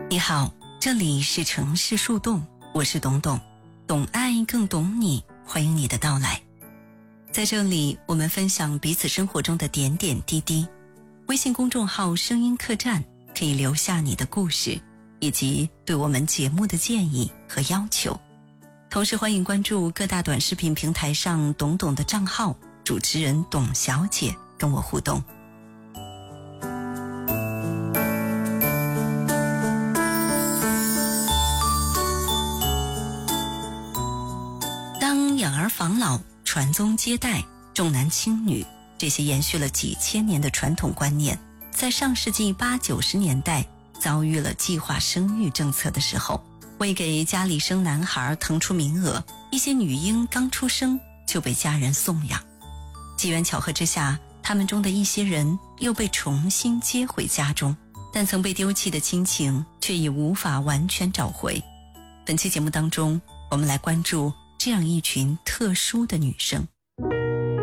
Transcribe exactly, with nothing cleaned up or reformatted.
你好，这里是城市树洞，我是董董，懂爱更懂你，欢迎你的到来。在这里，我们分享彼此生活中的点点滴滴。微信公众号声音客栈可以留下你的故事，以及对我们节目的建议和要求。同时欢迎关注各大短视频平台上董董的账号，主持人董小姐跟我互动。当养儿防老、传宗接代、重男轻女这些延续了几千年的传统观念，在上世纪八九十年代遭遇了计划生育政策的时候，为给家里生男孩腾出名额，一些女婴刚出生就被家人送养。机缘巧合之下，他们中的一些人又被重新接回家中，但曾被丢弃的亲情却已无法完全找回。本期节目当中，我们来关注这样一群特殊的女生。